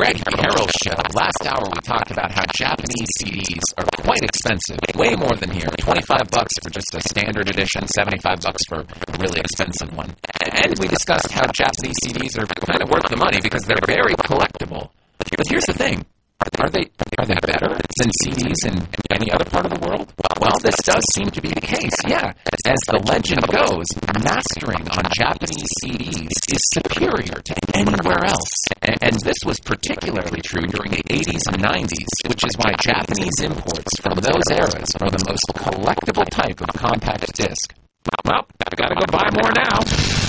Greg Harrell's show. Last hour we talked about how Japanese CDs are quite expensive, way more than here. $25 for just a standard edition, $75 for a really expensive one. And we discussed how Japanese CDs are kind of worth the money because they're very collectible. But here's the thing. Are they better than CDs in any other part of the world? Well, this does seem to be the case, yeah. As the legend goes, mastering on Japanese CDs is superior to anywhere else. And this was particularly true during the 80s and 90s, which is why Japanese imports from those eras are the most collectible type of compact disc. Well, I gotta go buy more now.